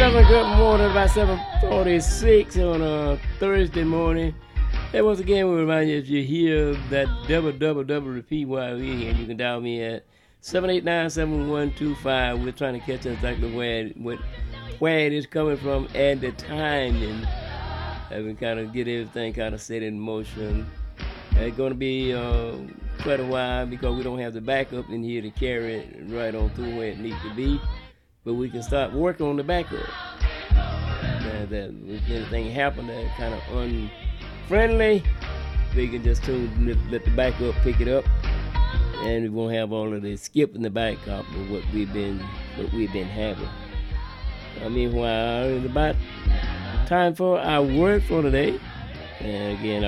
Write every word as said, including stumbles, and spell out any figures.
pleasant good morning, about seven forty-six on a Thursday morning. And once again, we remind you, if you hear that double, double, double repeat while we're here, you can dial me at seven eight nine, seven one two five. We're trying to catch exactly where, what, where it is coming from and the timing. And we kind of get everything kind of set in motion. It's going to be uh, quite a while because we don't have the backup in here to carry it right on through where it needs to be. But we can start working on the backup. Now that if anything happen that kind of unfriendly, we can just tune, let, let the backup pick it up, and we won't have all of the skip in the backup of what we've been what we've been having. I mean, while it's about time for our word for today, and again.